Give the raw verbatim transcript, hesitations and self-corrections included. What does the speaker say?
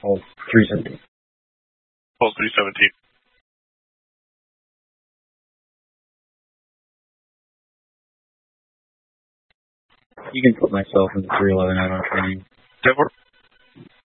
Oh, three seventeen. Oh, three seventeen. You can put myself in the three eleven out on training. That works.